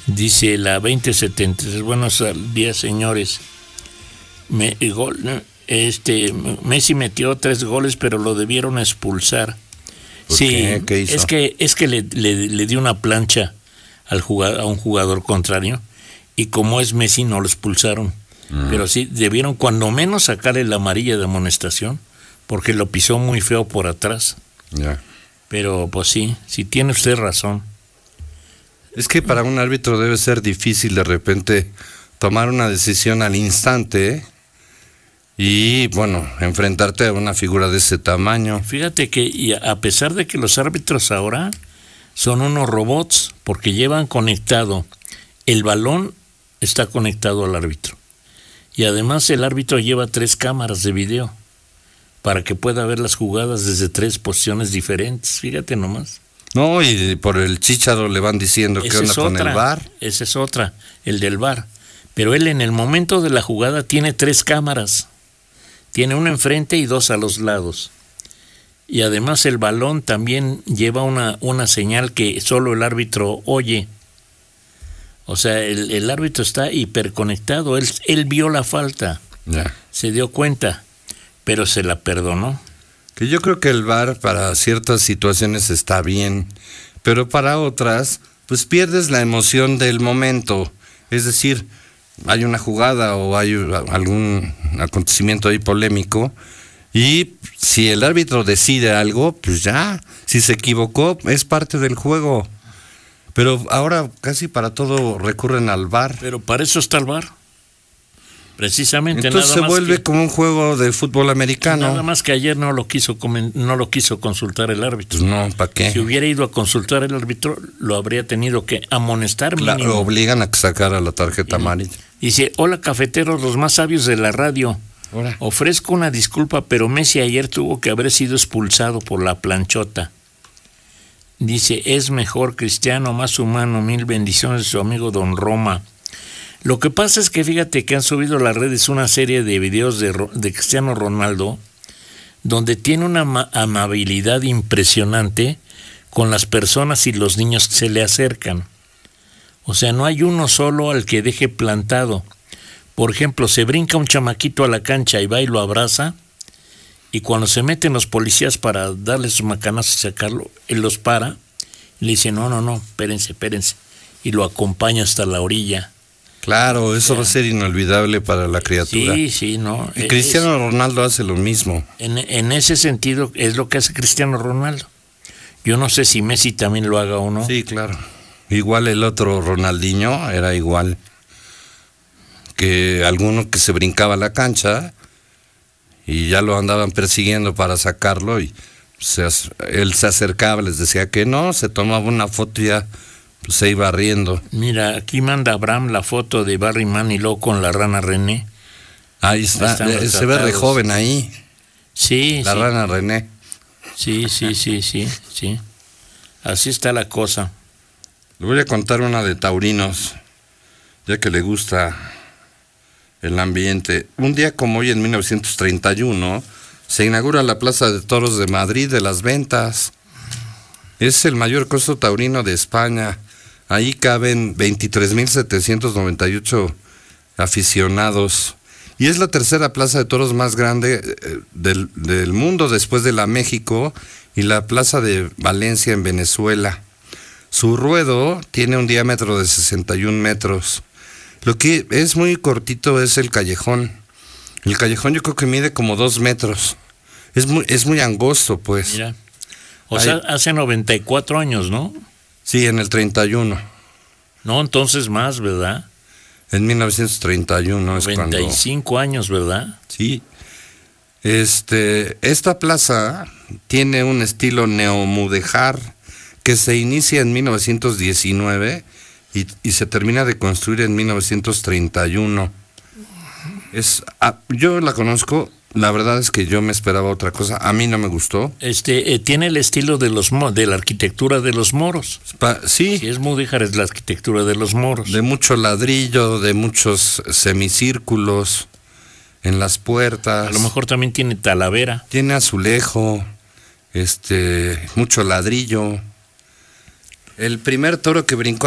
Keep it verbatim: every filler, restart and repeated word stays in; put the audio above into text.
Dice la veinte setenta y tres, buenos días, señores. Me, gol, este, Messi metió tres goles, pero lo debieron expulsar. Sí, ¿Qué? ¿Qué hizo? es que, es que le, le, le dio una plancha al jugador, a un jugador contrario, y como es Messi no lo expulsaron. Mm. Pero sí, debieron cuando menos sacarle la amarilla de amonestación, porque lo pisó muy feo por atrás. Yeah. Pero pues sí, sí tiene usted razón. Es que para un árbitro debe ser difícil de repente tomar una decisión al instante y, bueno, enfrentarte a una figura de ese tamaño. Fíjate que y a pesar de que los árbitros ahora son unos robots, porque llevan conectado, el balón está conectado al árbitro. Y además el árbitro lleva tres cámaras de video para que pueda ver las jugadas desde tres posiciones diferentes. Fíjate nomás. No, y por el chícharo le van diciendo qué onda con el V A R. Esa es otra, el del V A R. Pero él en el momento de la jugada tiene tres cámaras. Tiene una enfrente y dos a los lados. Y además el balón también lleva una, una señal que solo el árbitro oye. O sea, el, el árbitro está hiperconectado. Él, él vio la falta, yeah. se dio cuenta, pero se la perdonó. Que yo creo que el V A R para ciertas situaciones está bien, pero para otras, pues pierdes la emoción del momento. Es decir, hay una jugada o hay algún acontecimiento ahí polémico y si el árbitro decide algo, pues ya, si se equivocó, es parte del juego. Pero ahora casi para todo recurren al V A R. Pero para eso está el V A R. Precisamente. Entonces nada se vuelve que, como un juego de fútbol americano. Nada más que ayer no lo quiso no lo quiso consultar el árbitro. Pues no, ¿para qué? Si hubiera ido a consultar el árbitro, lo habría tenido que amonestar mínimo. Claro, lo obligan a que sacara la tarjeta amarilla. Dice, hola cafeteros, los más sabios de la radio. Hola. Ofrezco una disculpa, pero Messi ayer tuvo que haber sido expulsado por la planchota. Dice, es mejor Cristiano, más humano, mil bendiciones de su amigo Don Roma. Lo que pasa es que fíjate que han subido a las redes una serie de videos de, de Cristiano Ronaldo donde tiene una ama- amabilidad impresionante con las personas y los niños que se le acercan. O sea, no hay uno solo al que deje plantado. Por ejemplo, se brinca un chamaquito a la cancha y va y lo abraza, y cuando se meten los policías para darle sus macanazos y sacarlo, él los para y le dice, no, no, no, espérense, espérense, y lo acompaña hasta la orilla. Claro, eso va a ser inolvidable para la criatura. Sí, sí, no. Y Cristiano es, Ronaldo hace lo mismo. En, en ese sentido es lo que hace Cristiano Ronaldo. Yo no sé si Messi también lo haga o no. Sí, claro. Igual el otro Ronaldinho era igual. Que alguno que se brincaba a la cancha y ya lo andaban persiguiendo para sacarlo y se, él se acercaba, les decía que no, se tomaba una foto y ya pues, se iba riendo. Mira, aquí manda Abraham la foto de Barry Manilow con la rana René. Ahí está, eh, se ve re joven ahí. Sí, la sí. rana René. Sí, sí, sí, sí, sí. Así está la cosa. Le voy a contar una de taurinos, ya que le gusta el ambiente. Un día como hoy, en mil novecientos treinta y uno, se inaugura la Plaza de Toros de Madrid de las Ventas. Es el mayor costo taurino de España. Ahí caben veintitrés mil setecientos noventa y ocho aficionados. Y es la tercera plaza de toros más grande eh, del, del mundo, después de la México y la Plaza de Valencia en Venezuela. Su ruedo tiene un diámetro de sesenta y un metros. Lo que es muy cortito es el callejón. El callejón yo creo que mide como dos metros. Es muy, es muy angosto, pues. Mira. O sea, hace noventa y cuatro años, ¿no? Sí, en el treinta y uno. No, entonces más, ¿verdad? En mil novecientos treinta y uno es cuando... noventa y cinco años, ¿verdad? Sí. Este, esta plaza tiene un estilo neomudéjar que se inicia en mil novecientos diecinueve y, y se termina de construir en mil novecientos treinta y uno. Es, ah, yo la conozco, la verdad es que yo me esperaba otra cosa, a mí no me gustó. Este, eh, tiene el estilo de los de la arquitectura de los moros. Pa, sí. Si es mudéjar, es la arquitectura de los moros. De mucho ladrillo, de muchos semicírculos en las puertas. A lo mejor también tiene talavera. Tiene azulejo, este, mucho ladrillo. El primer toro que brincó